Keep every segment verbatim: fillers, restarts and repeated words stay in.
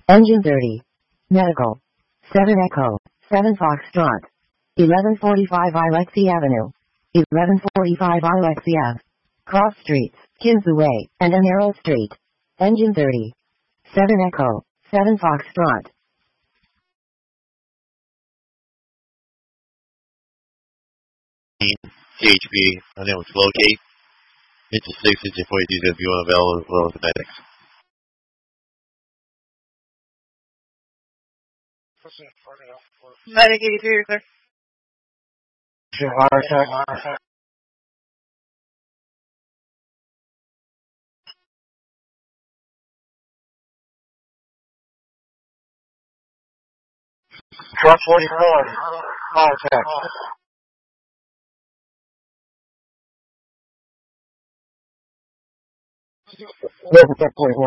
Engine thirty. Medical. seven Echo. seven Foxtrot. eleven forty-five Alexi Avenue. eleven forty-five Alexi Ave. Cross Streets, Kinsaway, and Anero Street. Engine thirty. seven Echo. seven Foxtrot. C H P, my name is locate. It's a six engine forty-two if you want available as well as the medics. Medic eighty-three, you're clear. Heart attack. Heart attack. Truck forty-four. Heart attack. Local truck forty-four.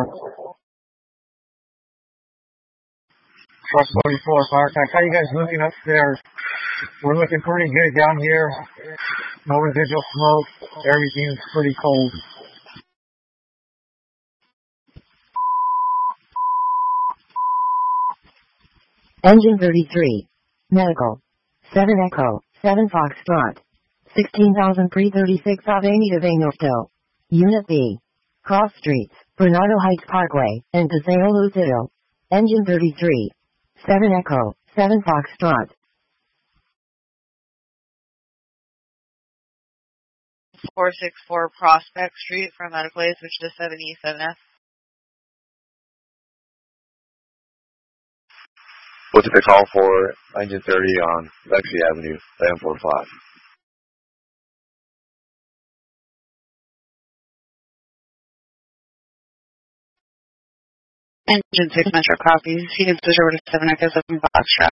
Truck forty-four, fire attack. How you guys looking upstairs? We're looking pretty good down here. No residual smoke. Everything's pretty cold. Engine thirty-three. Medical. seven Echo. seven Foxtrot. sixteen thousand three hundred thirty-six Avenida Venusto. Unit B. Cross Streets, Bernardo Heights Parkway, and Paseo Lucido. Engine thirty-three. seven Echo. seven Foxtrot. four sixty-four Prospect Street from Medical A, switch to seven E seven F. What's the call for engine thirty on Lexi Avenue, eleven forty-five? Engine six Metro copies. He needs to over to seven Echo seven Foxtrot.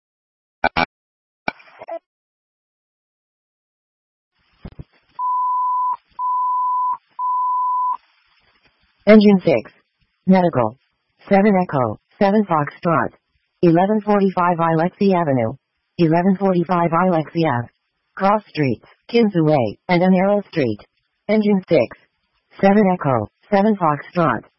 Engine six. Medical. seven Echo. seven Foxtrot. eleven forty-five Alexi Avenue. eleven forty-five Alexi Ave. Cross Streets, Kinsaway, and Anero Street. Engine six. seven Echo. seven Foxtrot.